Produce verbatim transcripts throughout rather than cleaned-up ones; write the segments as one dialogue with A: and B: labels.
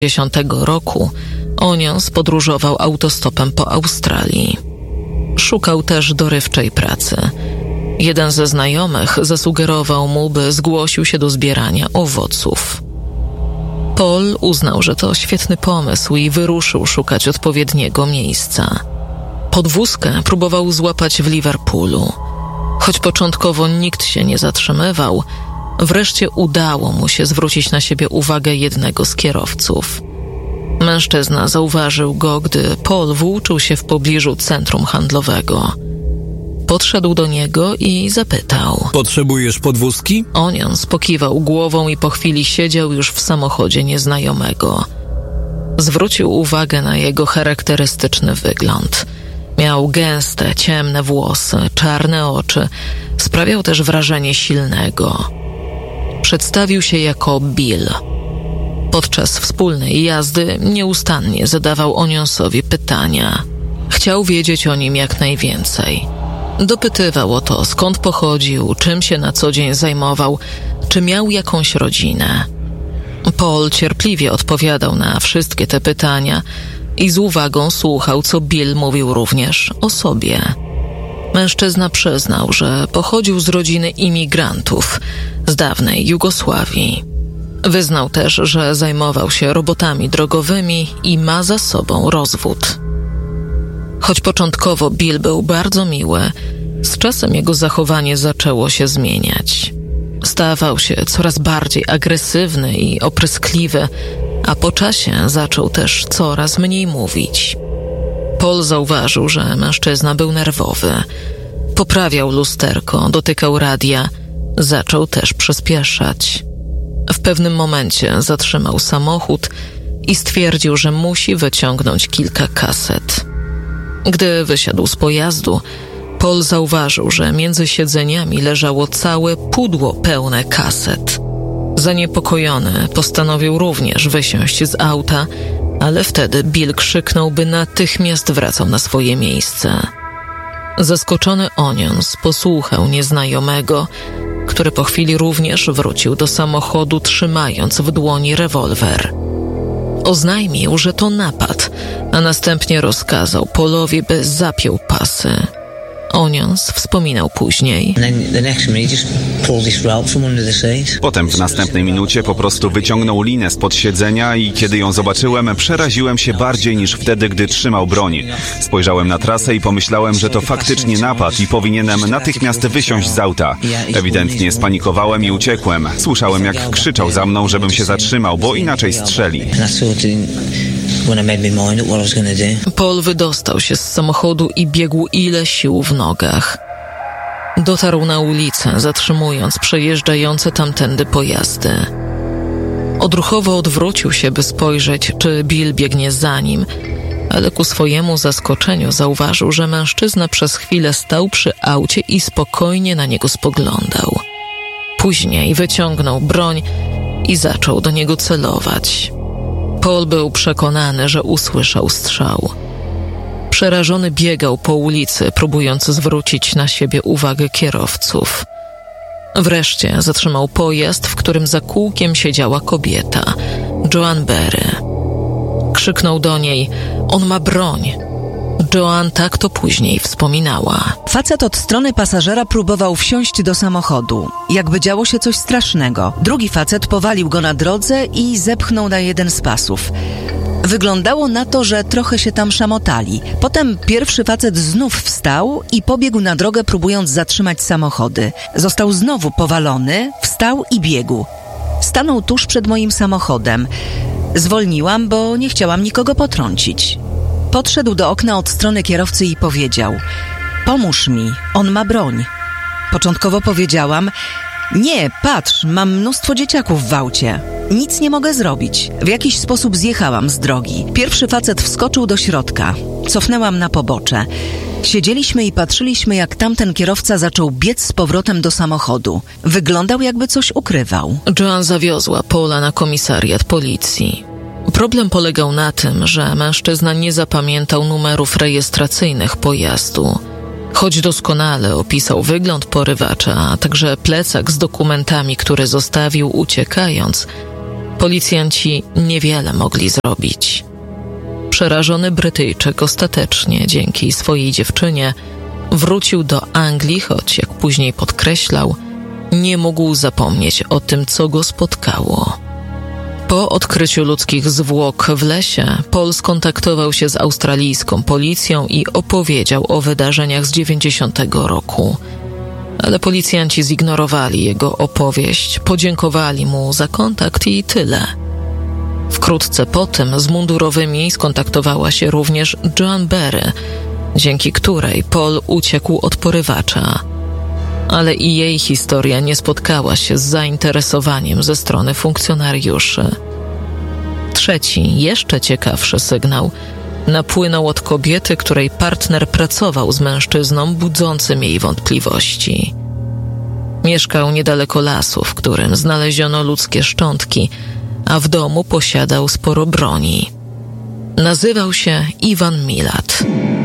A: dziesiątego roku Onions podróżował autostopem po Australii. Szukał też dorywczej pracy. Jeden ze znajomych zasugerował mu, by zgłosił się do zbierania owoców. Paul uznał, że to świetny pomysł i wyruszył szukać odpowiedniego miejsca. Podwózkę próbował złapać w Liverpoolu. Choć początkowo nikt się nie zatrzymywał, wreszcie udało mu się zwrócić na siebie uwagę jednego z kierowców. Mężczyzna zauważył go, gdy Paul włóczył się w pobliżu centrum handlowego. Podszedł do niego i zapytał:
B: Potrzebujesz podwózki?
A: Onions pokiwał głową i po chwili siedział już w samochodzie nieznajomego. Zwrócił uwagę na jego charakterystyczny wygląd. Miał gęste, ciemne włosy, czarne oczy. Sprawiał też wrażenie silnego. Przedstawił się jako Bill. Podczas wspólnej jazdy nieustannie zadawał Onionsowi pytania. Chciał wiedzieć o nim jak najwięcej. Dopytywał o to, skąd pochodził, czym się na co dzień zajmował, czy miał jakąś rodzinę. Paul cierpliwie odpowiadał na wszystkie te pytania i z uwagą słuchał, co Bill mówił również o sobie. Mężczyzna przyznał, że pochodził z rodziny imigrantów z dawnej Jugosławii. Wyznał też, że zajmował się robotami drogowymi i ma za sobą rozwód. Choć początkowo Bill był bardzo miły, z czasem jego zachowanie zaczęło się zmieniać. Stawał się coraz bardziej agresywny i opryskliwy, a po czasie zaczął też coraz mniej mówić. Paul zauważył, że mężczyzna był nerwowy. Poprawiał lusterko, dotykał radia, zaczął też przyspieszać. W pewnym momencie zatrzymał samochód i stwierdził, że musi wyciągnąć kilka kaset. Gdy wysiadł z pojazdu, Paul zauważył, że między siedzeniami leżało całe pudło pełne kaset. Zaniepokojony postanowił również wysiąść z auta, ale wtedy Bill krzyknął, by natychmiast wracał na swoje miejsce. Zaskoczony Onions posłuchał nieznajomego, który po chwili również wrócił do samochodu, trzymając w dłoni rewolwer. Oznajmił, że to napad, a następnie rozkazał Paulowi, by zapiął pasy. Onions wspominał później.
C: Potem w następnej minucie po prostu wyciągnął linę spod siedzenia i kiedy ją zobaczyłem, przeraziłem się bardziej niż wtedy, gdy trzymał broń. Spojrzałem na trasę i pomyślałem, że to faktycznie napad i powinienem natychmiast wysiąść z auta. Ewidentnie spanikowałem i uciekłem. Słyszałem, jak krzyczał za mną, żebym się zatrzymał, bo inaczej strzeli.
A: Paul wydostał się z samochodu i biegł ile sił w nogach. Dotarł na ulicę, zatrzymując przejeżdżające tamtędy pojazdy. Odruchowo odwrócił się, by spojrzeć, czy Bill biegnie za nim, ale ku swojemu zaskoczeniu zauważył, że mężczyzna przez chwilę stał przy aucie i spokojnie na niego spoglądał. Później wyciągnął broń i zaczął do niego celować. Paul był przekonany, że usłyszał strzał. Przerażony biegał po ulicy, próbując zwrócić na siebie uwagę kierowców. Wreszcie zatrzymał pojazd, w którym za kółkiem siedziała kobieta, Joan Berry. Krzyknął do niej: on ma broń. Joan tak to później wspominała.
D: Facet od strony pasażera próbował wsiąść do samochodu. Jakby działo się coś strasznego. Drugi facet powalił go na drodze i zepchnął na jeden z pasów. Wyglądało na to, że trochę się tam szamotali. Potem pierwszy facet znów wstał i pobiegł na drogę, próbując zatrzymać samochody. Został znowu powalony, wstał i biegł. Stanął tuż przed moim samochodem. Zwolniłam, bo nie chciałam nikogo potrącić. Podszedł do okna od strony kierowcy i powiedział: pomóż mi, on ma broń. Początkowo powiedziałam: nie, patrz, mam mnóstwo dzieciaków w aucie. Nic nie mogę zrobić. W jakiś sposób zjechałam z drogi. Pierwszy facet wskoczył do środka. Cofnęłam na pobocze. Siedzieliśmy i patrzyliśmy, jak tamten kierowca zaczął biec z powrotem do samochodu. Wyglądał, jakby coś ukrywał.
A: Joan zawiozła Paula na komisariat policji. Problem polegał na tym, że mężczyzna nie zapamiętał numerów rejestracyjnych pojazdu. Choć doskonale opisał wygląd porywacza, a także plecak z dokumentami, który zostawił uciekając, Policjanci niewiele mogli zrobić. Przerażony Brytyjczyk ostatecznie, dzięki swojej dziewczynie, wrócił do Anglii, choć, jak później podkreślał, nie mógł zapomnieć o tym, co go spotkało. Po odkryciu ludzkich zwłok w lesie, Paul skontaktował się z australijską policją i opowiedział o wydarzeniach z dziewięćdziesiątego roku. Ale policjanci zignorowali jego opowieść, podziękowali mu za kontakt i tyle. Wkrótce potem z mundurowymi skontaktowała się również Joan Berry, dzięki której Paul uciekł od porywacza. Ale i jej historia nie spotkała się z zainteresowaniem ze strony funkcjonariuszy. Trzeci, jeszcze ciekawszy sygnał napłynął od kobiety, której partner pracował z mężczyzną budzącym jej wątpliwości. Mieszkał niedaleko lasu, w którym znaleziono ludzkie szczątki, a w domu posiadał sporo broni. Nazywał się Ivan Milat.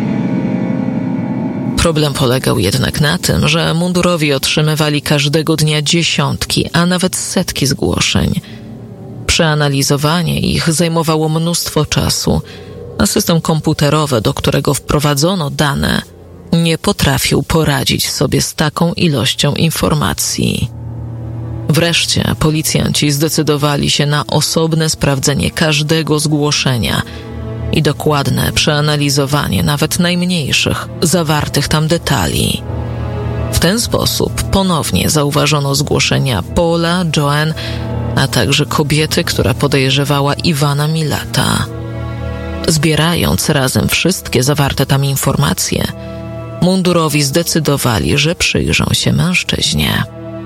A: Problem polegał jednak na tym, że mundurowi otrzymywali każdego dnia dziesiątki, a nawet setki zgłoszeń. Przeanalizowanie ich zajmowało mnóstwo czasu, a system komputerowy, do którego wprowadzono dane, nie potrafił poradzić sobie z taką ilością informacji. Wreszcie policjanci zdecydowali się na osobne sprawdzenie każdego zgłoszenia i dokładne przeanalizowanie nawet najmniejszych, zawartych tam detali. W ten sposób ponownie zauważono zgłoszenia Paula, Joan, a także kobiety, która podejrzewała Ivana Milata. Zbierając razem wszystkie zawarte tam informacje, mundurowi zdecydowali, że przyjrzą się mężczyźnie.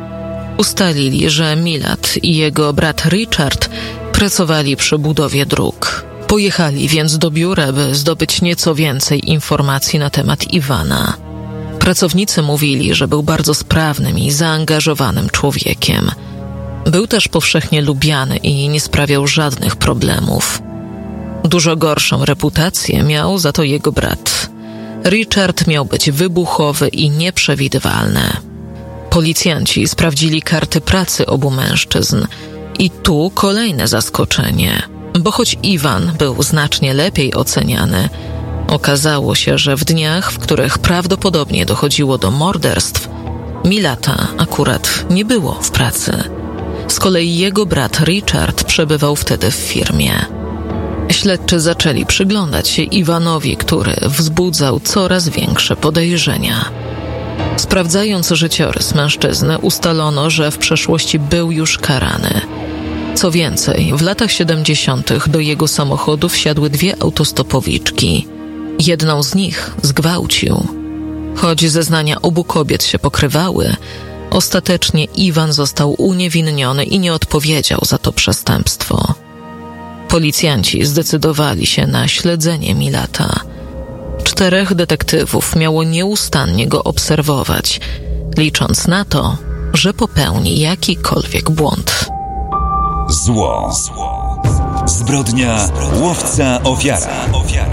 A: Ustalili, że Milat i jego brat Richard pracowali przy budowie dróg. Pojechali więc do biura, by zdobyć nieco więcej informacji na temat Ivana. Pracownicy mówili, że był bardzo sprawnym i zaangażowanym człowiekiem. Był też powszechnie lubiany i nie sprawiał żadnych problemów. Dużo gorszą reputację miał za to jego brat. Richard miał być wybuchowy i nieprzewidywalny. Policjanci sprawdzili karty pracy obu mężczyzn i tu kolejne zaskoczenie, bo choć Ivan był znacznie lepiej oceniany, okazało się, że w dniach, w których prawdopodobnie dochodziło do morderstw, Milata akurat nie było w pracy. Z kolei jego brat Richard przebywał wtedy w firmie. Śledczy zaczęli przyglądać się Ivanowi, który wzbudzał coraz większe podejrzenia. Sprawdzając życiorys mężczyzny, ustalono, że w przeszłości był już karany. Co więcej, w latach siedemdziesiątych do jego samochodu wsiadły dwie autostopowiczki. Jedną z nich zgwałcił. Choć zeznania obu kobiet się pokrywały, ostatecznie Ivan został uniewinniony i nie odpowiedział za to przestępstwo. Policjanci zdecydowali się na śledzenie Milata. Czterech detektywów miało nieustannie go obserwować, licząc na to, że popełni jakikolwiek błąd.
B: Zło. Zbrodnia, łowca, ofiara.